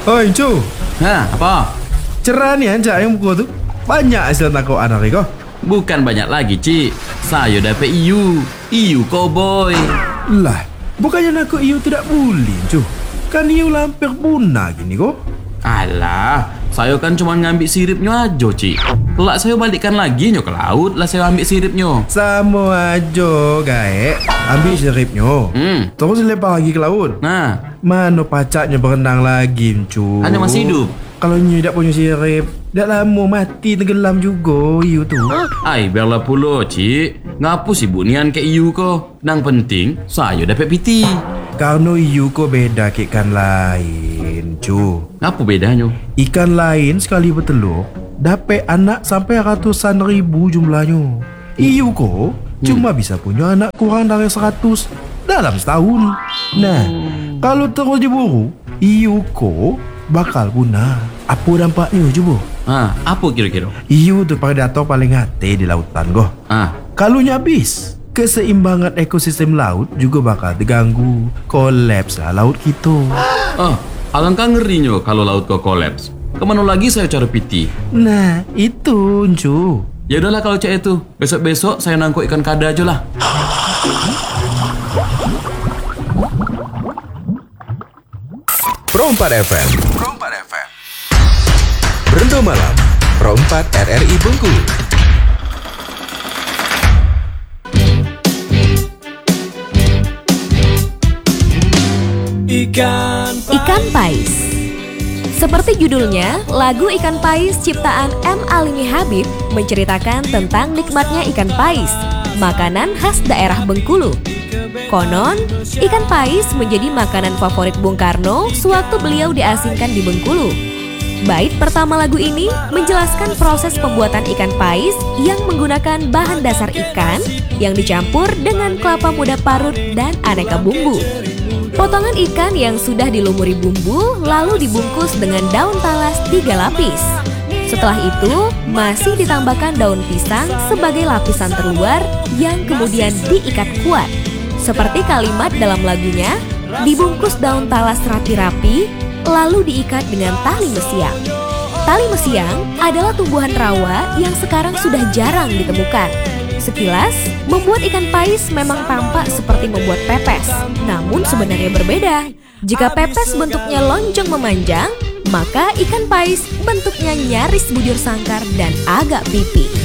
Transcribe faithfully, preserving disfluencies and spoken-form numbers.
Oi, cu. Hah, apa? Cerah nih aja yang buku tuh. Banyak hasil nangkau anak kok. Bukan banyak lagi, Ci. Saya dapat iu. Iu cowboy. Lah, bukannya aku iu tidak boleh, cu. Kan iu lampir punah gini kok. Alah, saya kan cuma ngambil siripnya aja, Ci. Kelak saya balikkan lagi nyo ke laut, lah saya ambil siripnya. Sama aja, gaek. Ambil siripnya. Hmm. Terus lempar lagi ke laut. Nah, Mana pacaknya berenang lagi, cu. Anda masih hidup? Kalau nyu tidak punya sirip, dah lama mati tenggelam juga iu tu. ai biarlah pula, Ci. Ngapu sibuk nian ke iu ko? Nang penting, saya dapat piti. Karena iu ko beda ke ikan lain, cu. Ngapu bedanya? Ikan lain sekali bertelur dapat anak sampai ratusan ribu jumlahnya. Iu ko cuma bisa punya anak kurang dari seratus dalam setahun. Nah, kalau terus diburu, iu ko bakal punah. Apa dampaknya coba? Ah, apa kira-kira? Iu tu predator paling hati di lautan goh. Ah, Kalau habis, keseimbangan ekosistem laut juga bakal terganggu. Kolaps lah laut kita. oh, alangkah ngerinya kalau laut kau kolaps. Kemana lagi saya cari piti? Nah, itu cu. Ya udahlah kalau cek itu. Besok-besok saya nangkuk ikan kada aja lah. Pro empat F M. Pro empat F M. Berendo Malam. Pro empat R R I Bengkulu. Ikan Pais. Seperti judulnya, lagu Ikan Pais ciptaan M. Alimi Habib menceritakan tentang nikmatnya ikan pais, makanan khas daerah Bengkulu. Konon, ikan pais menjadi makanan favorit Bung Karno sewaktu beliau diasingkan di Bengkulu. Bait pertama lagu ini menjelaskan proses pembuatan ikan pais yang menggunakan bahan dasar ikan yang dicampur dengan kelapa muda parut dan aneka bumbu. Potongan ikan yang sudah dilumuri bumbu lalu dibungkus dengan daun talas tiga lapis. Setelah itu, masih ditambahkan daun pisang sebagai lapisan terluar yang kemudian diikat kuat. Seperti kalimat dalam lagunya, dibungkus daun talas rapi-rapi, lalu diikat dengan tali mesiang. Tali mesiang adalah tumbuhan rawa yang sekarang sudah jarang ditemukan. Sekilas, membuat ikan pais memang tampak seperti membuat pepes. Namun sebenarnya berbeda. Jika pepes bentuknya lonjong memanjang, maka ikan pais bentuknya nyaris bujur sangkar dan agak pipi.